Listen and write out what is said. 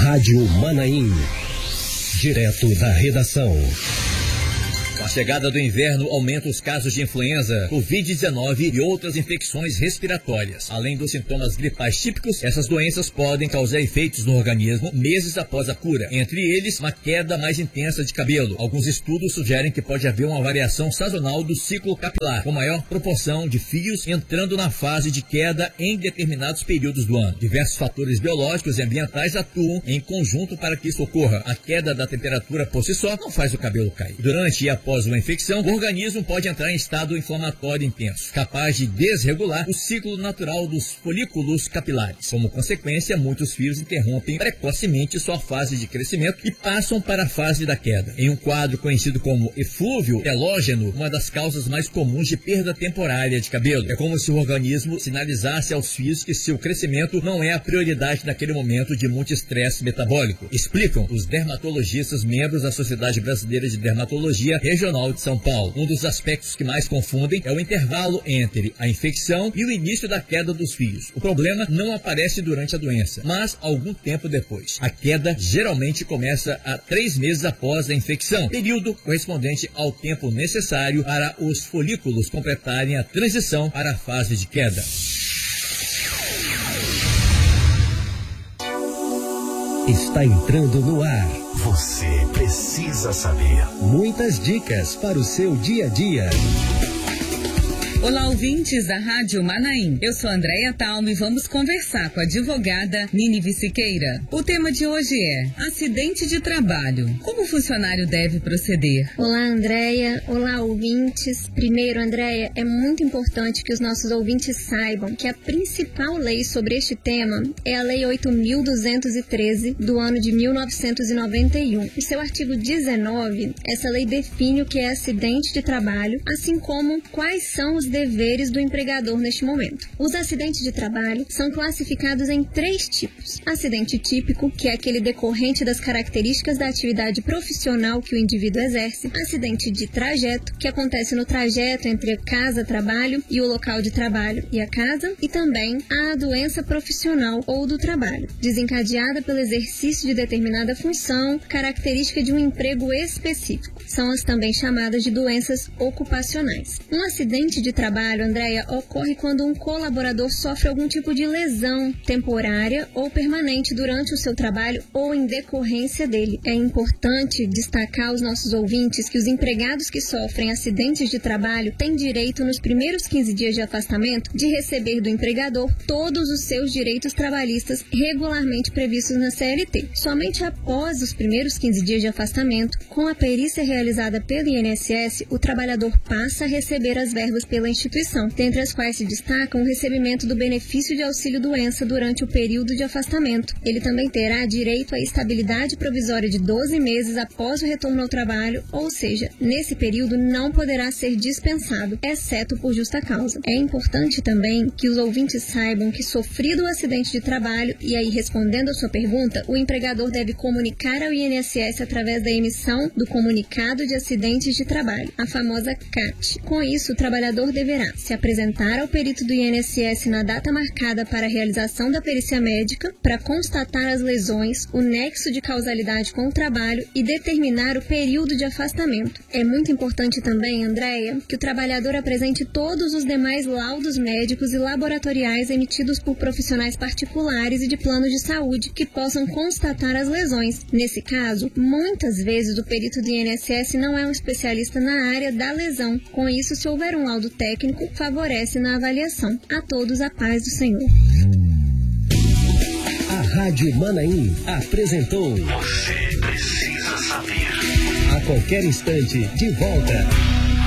Rádio Manaim. Direto da redação. Com a chegada do inverno, aumenta os casos de influenza, Covid-19 e outras infecções respiratórias. Além dos sintomas gripais típicos, essas doenças podem causar efeitos no organismo meses após a cura. Entre eles, uma queda mais intensa de cabelo. Alguns estudos sugerem que pode haver uma variação sazonal do ciclo capilar, com maior proporção de fios entrando na fase de queda em determinados períodos do ano. Diversos fatores biológicos e ambientais atuam em conjunto para que isso ocorra. A queda da temperatura por si só não faz o cabelo cair. Durante e após uma infecção, o organismo pode entrar em estado inflamatório intenso, capaz de desregular o ciclo natural dos folículos capilares. Como consequência, muitos fios interrompem precocemente sua fase de crescimento e passam para a fase da queda. Em um quadro conhecido como eflúvio telógeno, uma das causas mais comuns de perda temporária de cabelo. É como se o organismo sinalizasse aos fios que seu crescimento não é a prioridade naquele momento de muito estresse metabólico. Explicam os dermatologistas membros da Sociedade Brasileira de Dermatologia Regional de São Paulo. Um dos aspectos que mais confundem é o intervalo entre a infecção e o início da queda dos fios. O problema não aparece durante a doença, mas algum tempo depois. A queda geralmente começa a 3 meses após a infecção, período correspondente ao tempo necessário para os folículos completarem a transição para a fase de queda. Está entrando no ar. Você precisa saber. Muitas dicas para o seu dia a dia. Olá, ouvintes da Rádio Manaim. Eu sou Andréia Talma e vamos conversar com a advogada Nínive Siqueira. O tema de hoje é acidente de trabalho. Como o funcionário deve proceder? Olá, Andréia. Olá, ouvintes. Primeiro, Andréia, é muito importante que os nossos ouvintes saibam que a principal lei sobre este tema é a Lei 8.213 do ano de 1991. Em seu artigo 19, essa lei define o que é acidente de trabalho, assim como quais são os deveres do empregador neste momento. Os acidentes de trabalho são classificados em 3 tipos. Acidente típico, que é aquele decorrente das características da atividade profissional que o indivíduo exerce. Acidente de trajeto, que acontece no trajeto entre a casa, trabalho e o local de trabalho e a casa. E também a doença profissional ou do trabalho, desencadeada pelo exercício de determinada função, característica de um emprego específico. São as também chamadas de doenças ocupacionais. Um acidente de trabalho, Andréia, ocorre quando um colaborador sofre algum tipo de lesão temporária ou permanente durante o seu trabalho ou em decorrência dele. É importante destacar aos nossos ouvintes que os empregados que sofrem acidentes de trabalho têm direito, nos primeiros 15 dias de afastamento, de receber do empregador todos os seus direitos trabalhistas regularmente previstos na CLT. Somente após os primeiros 15 dias de afastamento, com a perícia realizada pelo INSS, o trabalhador passa a receber as verbas pela instituição, dentre as quais se destacam o recebimento do benefício de auxílio-doença durante o período de afastamento. Ele também terá direito à estabilidade provisória de 12 meses após o retorno ao trabalho, ou seja, nesse período não poderá ser dispensado, exceto por justa causa. É importante também que os ouvintes saibam que, sofrido o acidente de trabalho, e aí respondendo a sua pergunta, o empregador deve comunicar ao INSS através da emissão do Comunicado de Acidentes de Trabalho, a famosa CAT. Com isso, o trabalhador deverá se apresentar ao perito do INSS na data marcada para a realização da perícia médica para constatar as lesões, o nexo de causalidade com o trabalho e determinar o período de afastamento. É muito importante também, Andréia, que o trabalhador apresente todos os demais laudos médicos e laboratoriais emitidos por profissionais particulares e de plano de saúde que possam constatar as lesões. Nesse caso, muitas vezes o perito do INSS não é um especialista na área da lesão. Com isso, se houver um laudo técnico, favorece na avaliação. A todos a paz do Senhor. A Rádio Manaim apresentou Você precisa saber. A qualquer instante, de volta.